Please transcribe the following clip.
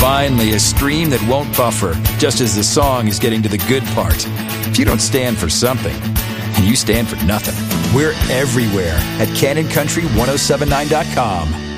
Finally, a stream that won't buffer, just as the song is getting to the good part. If you don't stand for something, you stand for nothing. We're everywhere at CanonCountry1079.com.